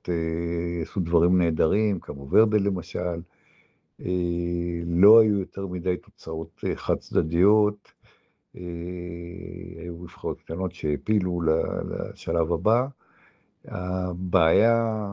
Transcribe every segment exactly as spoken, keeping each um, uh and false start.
נבחרות אה, עשו דברים נהדרים, כמו ורדה למשל, אה, לא היו יותר מדי תוצאות אה, חד צדדיות, אה, היו נבחרות קטנות שהפילו לשלב הבא. הבעיה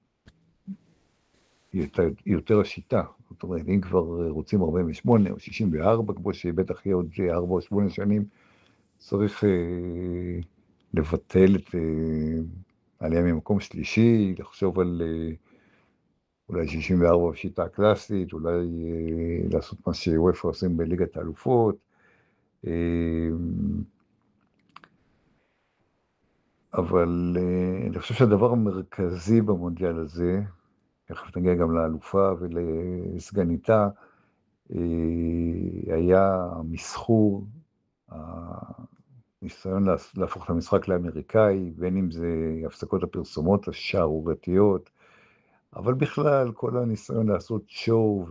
היא יותר, היא יותר השיטה, זאת אומרת, אם כבר רוצים ארבעים ושמונה או שישים וארבע, כמו שבטח יהיה עוד ארבע או שמונה שנים, צריך אה, לבטל את אה, עלייה ממקום שלישי, לחשוב על אה, אולי שישים וארבע בשיטה הקלאסית, אולי אה, לעשות מה שוופא עושים בליגת האלופות. אה, אבל אה, אני חושב שהדבר המרכזי במונדיאל הזה, תכף נגיע גם לאלופה ולסגניתה, אה, היה מסחור, הניסיון להפוך את המשחק לאמריקאי, בין אם זה הפסקות הפרסומות השערורייתיות, אבל בכלל כל הניסיון לעשות שואו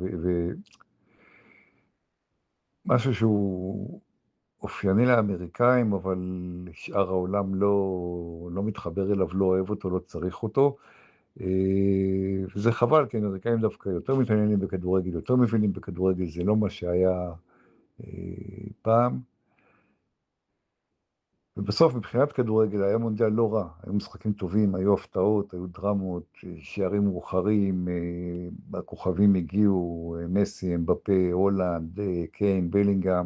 ומשהו שהוא אופייני לאמריקאים, אבל שאר העולם לא, לא מתחבר אליו, לא אוהב אותו, לא צריך אותו. וזה חבל, כי אמריקאים דווקא יותר מתעניינים בכדורגל, יותר מבינים בכדורגל, זה לא מה שהיה פעם. ובסוף מבחינת כדורגל היה מונדיאל לא רע, היו משחקים טובים, היו הפתעות, היו דרמות, שערים מאוחרים, הכוכבים הגיעו, מסי, אמבפה, הולנד, קיין, בלינגהם,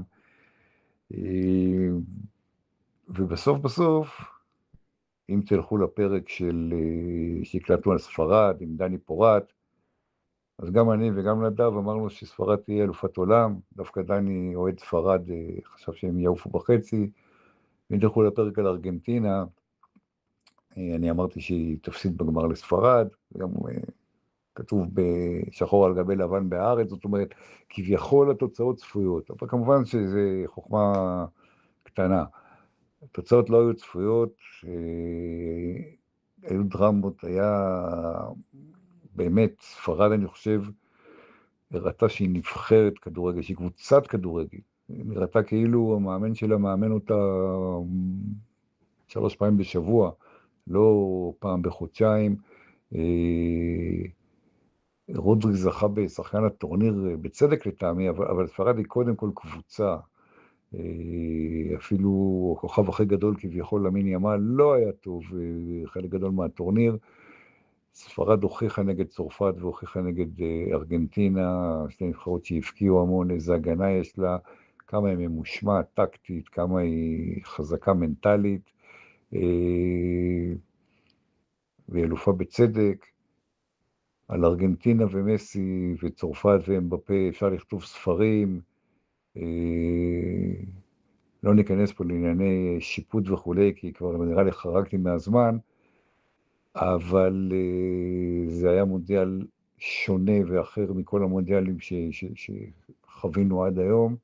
ובסוף בסוף, אם תלכו לפרק של שהקלטנו על ספרד עם דני פורט, אז גם אני וגם נדב אמרנו שספרד תהיה אלופת עולם, דווקא דני אוהד ספרד חשב שהם יעופו בחצי, אם תלכו לפרק על ארגנטינה, אני אמרתי שהיא תפסיד בגמר לספרד, גם כתוב בשחור על גבי לבן בארץ, זאת אומרת, כביכול התוצאות צפויות, אבל כמובן שזה חוכמה קטנה. התוצאות לא היו צפויות, היו דרמות, היה באמת, ספרד אני חושב, הראתה שהיא נבחרת כדורגל, שהיא קבוצת כדורגל, נראתה כאילו המאמן שלה מאמן אותה שלוש פעמים בשבוע, לא פעם בחודשיים. רודריג זכה בשחקן הטורניר בצדק לטעמי, אבל, אבל ספרד היא קודם כל קבוצה. אפילו הכוכב הכי גדול כביכול למין ימה לא היה טוב, חלק גדול מהטורניר. ספרד הוכיחה נגד צרפת והוכיחה נגד ארגנטינה, שתי נבחרות שהפקיעו המון, איזה הגנה יש לה, כמה היא ממושמעת טקטית, כמה היא חזקה מנטלית, והיא אלופה בצדק. על ארגנטינה ומסי וצרפת ואמבפה אפשר לכתוב ספרים, לא ניכנס פה לענייני שיפוט וכולי, כי כבר נראה לי חרגתי מהזמן, אבל זה היה מונדיאל שונה ואחר מכל המונדיאלים ש, ש, שחווינו עד היום.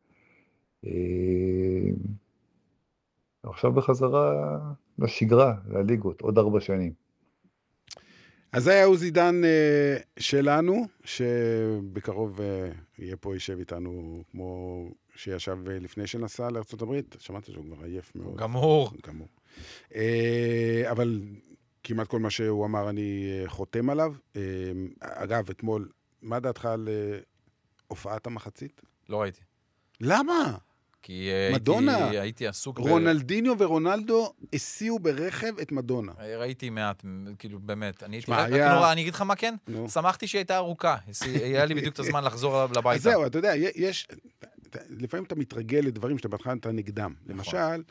עכשיו בחזרה לשגרה, לליגות, עוד ארבע שנים. אז זה היה עוזי דן שלנו, שבקרוב יהיה פה, יישב איתנו כמו שישב לפני שנסע לארצות הברית. שמעת שהוא כבר עייף מאוד. גמור. גמור. אבל כמעט כל מה שהוא אמר אני חותם עליו. אגב, אתמול, מה דעתך על הופעת המחצית? לא ראיתי. למה? כי מדונה. הייתי, הייתי עסוק... רונלדיניו ב... ורונלדו הסיעו ברכב את מדונה. ראיתי מעט, כאילו באמת. אני, שמה, הייתי, היה... נורא, אני אגיד לך מה כן? נו. שמחתי שהייתה ארוכה. היה לי בדיוק את הזמן לחזור לביתה. אז זהו, אתה יודע, יש... לפעמים אתה מתרגל לדברים שאתה בהתחלה אתה נגדם. למשל,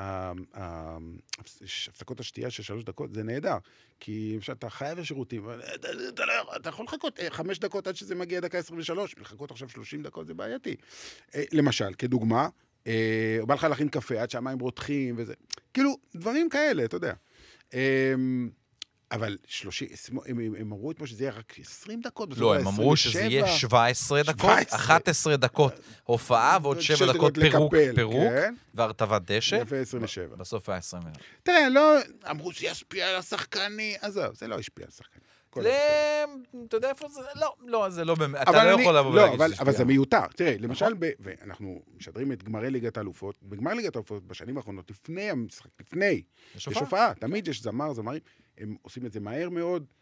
הפסקות השתייה של שלוש דקות, זה נהדר. כי אתה חייב לשירותים, אתה יכול לחכות חמש דקות עד שזה מגיע דקה עשרים ושלוש, לחכות עכשיו שלושים דקות, זה בעייתי. למשל, כדוגמה, בא לך להכין קפה עד שהמים רותחים וזה. כאילו, דברים כאלה, אתה יודע. אבל שלושים, הם אמרו אתמול שזה יהיה רק עשרים דקות. לא, הם אמרו שזה יהיה שבע עשרה דקות, אחת עשרה דקות הופעה, ועוד שבע דקות פירוק, פירוק, והרטבת דשא. יפה עשרים ושבע. בסוף היה עשרים. תראה, לא, אמרו שישפיע על השחקני, עזוב, זה לא השפיע על השחקני. אתה יודע איפה זה? לא, לא, זה לא באמת, אתה לא יכול לבוא ולהגיד שזה השפיע. אבל זה מיותר. תראה, למשל, ואנחנו משדרים את גמרי ליגת האלופות, בגמר ליגת האלופות בשנים האחרונות, לפני המשחק, לפני, יש הופעה, תמיד יש זמר, זמרים, הם עושים את זה מהר מאוד,